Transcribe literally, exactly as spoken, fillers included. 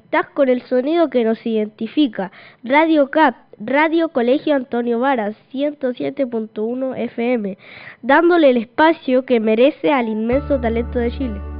Estás con el sonido que nos identifica. Radio C A P, Radio Colegio Antonio Varas, ciento siete punto uno F M, dándole el espacio que merece al inmenso talento de Chile.